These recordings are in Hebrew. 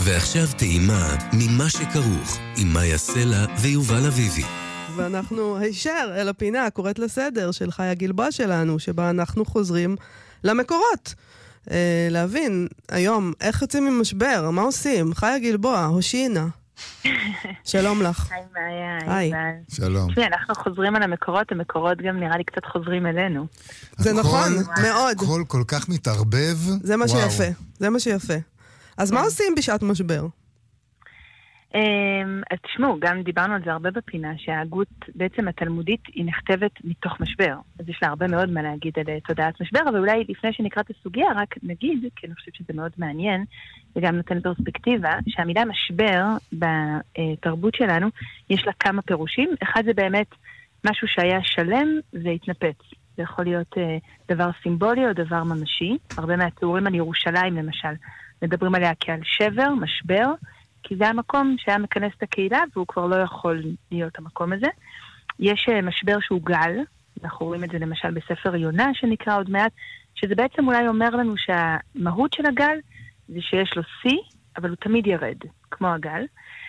ועכשיו טעימה ממה שכרוך עם מאיה סלע ויובל אביבי. ואנחנו הישר אל הפינה, קוראת לסדר של חיה גלבוע שלנו, שבה אנחנו חוזרים למקורות. להבין היום איך יוצאים ממשבר, מה עושים? חיה גלבוע, הושינה. שלום לך. היי מאיה, היי. שלום. אנחנו חוזרים על המקורות, המקורות גם נראה לי קצת חוזרים אלינו. זה נכון, מאוד. הכל כל כך מתערבב. זה מה שיפה, זה מה שיפה. אז מה עושים בשעת משבר? אז תשמעו, גם דיברנו על זה הרבה בפינה, שההגות בעצם התלמודית היא נכתבת מתוך משבר. אז יש לה הרבה מאוד מה להגיד על תודעת משבר, אבל אולי לפני שנקרא את הסוגיה, רק נגיד, כי אני חושבת שזה מאוד מעניין, וגם נותן פרספקטיבה, שהמילה משבר בתרבות שלנו, יש לה כמה פירושים. אחד זה באמת משהו שהיה שלם והתנפץ. זה יכול להיות דבר סימבולי או דבר ממשי. הרבה מהתיאורים על ירושלים למשל, מדברים עליה כעל שבר, משבר, כי זה המקום שהיה מכנס את הקהילה, והוא כבר לא יכול להיות המקום הזה. יש משבר שהוא גל, אנחנו רואים את זה למשל בספר יונה שנקרא עוד מעט, שזה בעצם אולי אומר לנו שהמהות של הגל, זה שיש לו שיא, אבל הוא תמיד ירד, כמו הגל.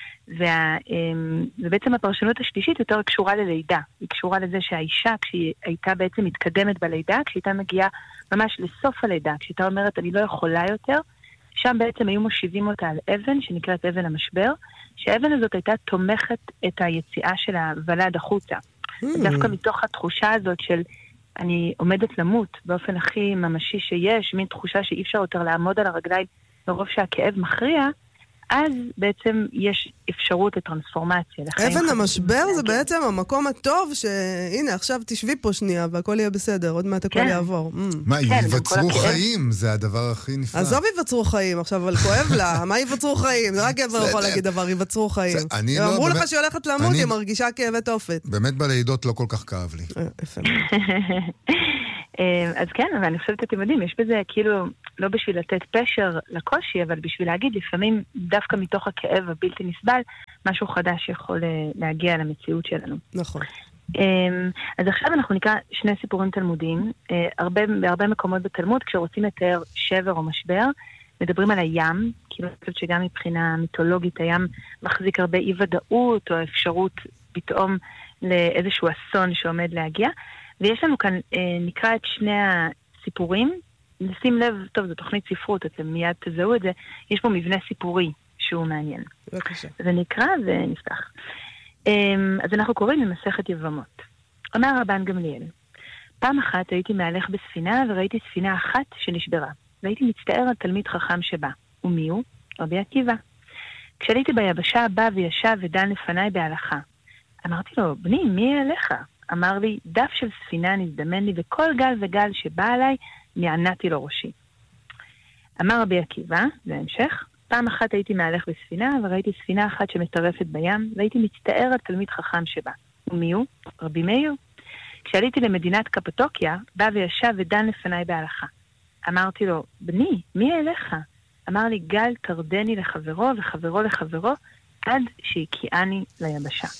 ובעצם הפרשנות השלישית יותר קשורה ללידה. היא קשורה לזה שהאישה, כשהיא הייתה בעצם מתקדמת בלידה, כשהיא הייתה מגיעה ממש לסוף הלידה, כשהיא הייתה אומרת, אני לא יכולה יותר, שם בעצם היו מושיבים אותה על אבן, שנקראת אבן המשבר, שהאבן הזאת הייתה תומכת את היציאה של הוולד החוצה. דווקא מתוך התחושה הזאת של אני עומדת למות באופן הכי ממשי שיש, מין תחושה שאי אפשר יותר לעמוד על הרגליים מרוב שהכאב מכריע, אז בעצם יש אפשרות לטרנספורמציה. אבן המשבר זה בעצם המקום הטוב שהנה עכשיו תשבי פה שנייה והכל יהיה בסדר, עוד מעט הכל יעבור. מה, ייווצרו חיים? זה הדבר הכי נפלא. עזוב ייווצרו חיים עכשיו, אבל כואב לה. מה ייווצרו חיים? זה רק גבר יכול להגיד דבר, ייווצרו חיים. אמרו לך שהיא הולכת למות, היא מרגישה כאבי תופת. באמת בלידות לא כל כך כאב לי. יפה. אז כן, אבל אני חושבת, אתם יודעים, יש בזה כאילו, לא בשביל לתת פשר לקושי, אבל בשביל להגיד, לפעמים דווקא מתוך הכאב הבלתי נסבל, משהו חדש יכול להגיע למציאות שלנו. נכון. אז עכשיו אנחנו נקרא שני סיפורים תלמודיים, בהרבה מקומות בתלמוד, כשרוצים לתאר שבר או משבר, מדברים על הים, כי אני חושבת שגם מבחינה מיתולוגית, הים מחזיק הרבה אי ודאות, או אפשרות פתאום לאיזשהו אסון שעומד להגיע, ויש לנו כאן, נקרא את שני הסיפורים, נשים לב, טוב, זו תוכנית ספרות, אתם מיד תזהו את זה, יש פה מבנה סיפורי שהוא מעניין. בבקשה. זה נקרא ונפתח. אז אנחנו קוראים ממסכת יבמות. אומר רבן גמליאל, פעם אחת הייתי מהלך בספינה וראיתי ספינה אחת שנשברה, והייתי מצטער על תלמיד חכם שבא. ומי הוא? רבי עקיבא. כשעליתי ביבשה בא וישב ודן לפניי בהלכה. אמרתי לו, בני, מי אליך? אמר לי, דף של ספינה נזדמן לי, וכל גל וגל שבא עליי, נענעתי לו ראשי. אמר רבי עקיבא, זה המשך, פעם אחת הייתי מהלך בספינה, וראיתי ספינה אחת שמטרפת בים, והייתי מצטער על תלמיד חכם שבא. ומי הוא? רבי מאיר. כשעליתי למדינת קפטוקיה, בא וישב ודן לפניי בהלכה. אמרתי לו, בני, מי אליך? אמר לי, גל תרדני לחברו, וחברו לחברו, עד שהקיעני ליבשה.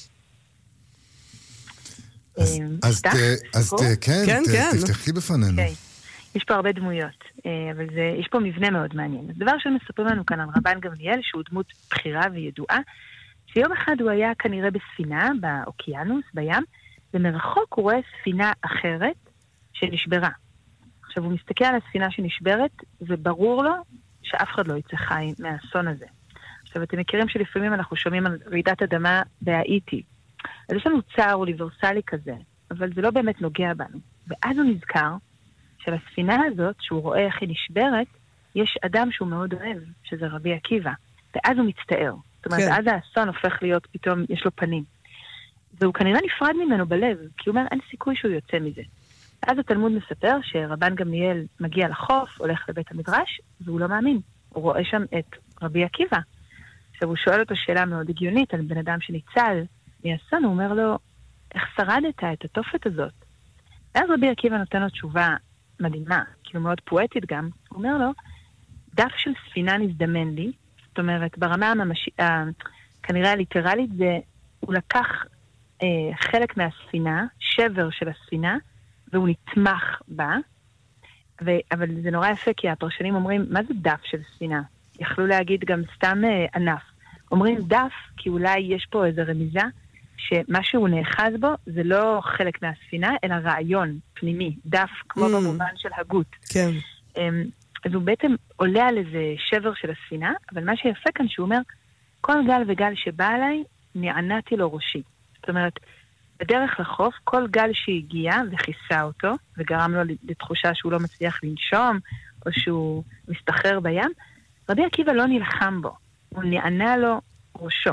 אז כן, תפתחי בפנינו. יש פה הרבה דמויות, אבל יש פה מבנה מאוד מעניין. אז דבר שמספרים לנו כאן על רבן גמליאל, שהוא דמות בחירה וידועה, שיום אחד הוא היה כנראה בספינה, באוקיינוס, בים, ומרחוק הוא רואה ספינה אחרת שנשברה. עכשיו הוא מסתכל על הספינה שנשברת, וברור לו שאף אחד לא יצא חי מהאסון הזה. עכשיו אתם מכירים שלפעמים אנחנו שומעים על רעידת אדמה בהאיטי. אז יש לנו צער אוניברסלי כזה, אבל זה לא באמת נוגע בנו. ואז הוא נזכר שלספינה הזאת, שהוא רואה איך היא נשברת, יש אדם שהוא מאוד אוהב, שזה רבי עקיבא. ואז הוא מצטער. זאת אומרת, אז האסון הופך להיות פתאום, יש לו פנים. והוא כנראה נפרד ממנו בלב, כי הוא אומר, אין סיכוי שהוא יוצא מזה. אז התלמוד מספר שרבן גמליאל מגיע לחוף, הולך לבית המדרש, והוא לא מאמין. הוא רואה שם את רבי עקיבא. עכשיו הוא שואל אותו שאלה מאוד הגיונית על בן אדם שניצל מאסון, הוא אומר לו, איך שרדת את התופת הזאת? ואז רבי עקיבא נותן לו תשובה מדהימה, כאילו מאוד פואטית גם, הוא אומר לו, דף של ספינה נזדמן לי, זאת אומרת, ברמה כנראה הליטרלית, זה, הוא לקח חלק מהספינה, שבר של הספינה, והוא נתמך בה, אבל זה נורא יפה, כי הפרשנים אומרים, מה זה דף של ספינה? יכלו להגיד גם סתם ענף. אומרים דף, כי אולי יש פה איזו רמיזה, שמה שהוא נאחז בו זה לא חלק מהספינה, אלא רעיון פנימי, דף, כמו במובן של הגות. כן. אז הוא בעצם עולה על איזה שבר של הספינה, אבל מה שיפה כאן שהוא אומר, כל גל וגל שבא עליי, נענתי לו ראשי. זאת אומרת, בדרך לחוף, כל גל שהגיע וכיסה אותו, וגרם לו לתחושה שהוא לא מצליח לנשום, או שהוא מסתחרר בים, רבי עקיבא לא נלחם בו, הוא נענה לו ראשו.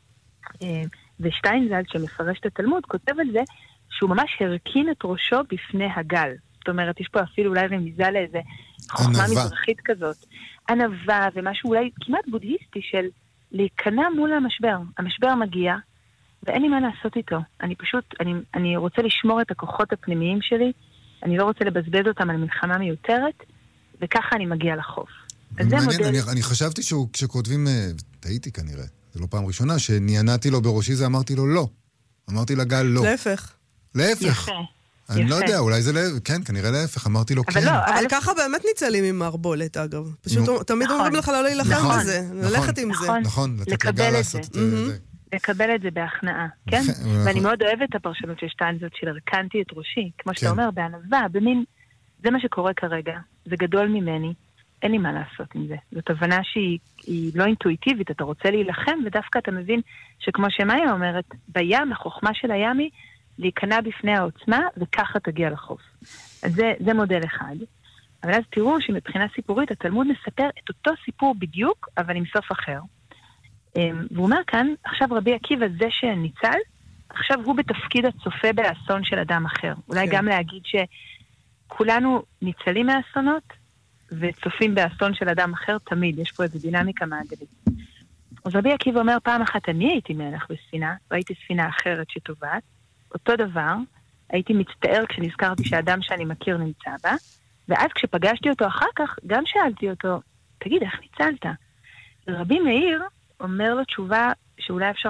ושטיינזלץ, שמפרש את התלמוד, כותב על זה שהוא ממש הרכין את ראשו בפני הגל. זאת אומרת, יש פה אפילו אולי רמיזה לאיזה חוכמה מזרחית כזאת. ענווה, ומשהו אולי כמעט בודהיסטי של להיכנע מול המשבר. המשבר מגיע, ואין לי מה לעשות איתו. אני רוצה לשמור את הכוחות הפנימיים שלי, אני לא רוצה לבזבז אותם על מלחמה מיותרת, וככה אני מגיע לחוף. אני חשבתי שכותבים, טעיתי כנראה, זה לא פעם ראשונה, שנענתי לו בראשי זה אמרתי לו לא. אמרתי לגל לא. להפך. יפה. אני לא יודע, אולי זה כן, כנראה להפך, אמרתי לו כן. אבל ככה באמת ניצלים עם מערבולת, אגב. פשוט תמיד אומרים לך לא להילחם בזה, ללכת עם זה. נכון, לתת לגל לעשות את זה. לקבל את זה בהכנעה, כן? ואני מאוד אוהבת את הפרשנות של שטיינזלץ של הרכנתי את ראשי, כמו שאתה אומר, בענווה, במין, זה מה שקורה כרגע, זה גדול ממני, אין לי מה לעשות עם זה. זאת הבנה שהיא לא אינטואיטיבית, אתה רוצה להילחם, ודווקא אתה מבין שכמו שמאיה אומרת, בים, החוכמה של הים היא להיכנע בפני העוצמה, וככה תגיע לחוף. אז זה מודל אחד. אבל אז תראו שמבחינה סיפורית, התלמוד מספר את אותו סיפור בדיוק, אבל עם סוף אחר. והוא אומר כאן, עכשיו רבי עקיבא זה שניצל, עכשיו הוא בתפקיד הצופה באסון של אדם אחר. אולי גם להגיד שכולנו ניצלים מהאסונות, וצופים באסון של אדם אחר תמיד, יש פה איזו דינמיקה מעגלית. אז רבי עקיבא אומר, פעם אחת אני הייתי מלך בספינה, והייתי ספינה אחרת שטובעת, אותו דבר, הייתי מצטער כשנזכרתי שהאדם שאני מכיר נמצא בה, ואז כשפגשתי אותו אחר כך, גם שאלתי אותו, תגיד, איך ניצלת? רבי מאיר אומר לו תשובה שאולי אפשר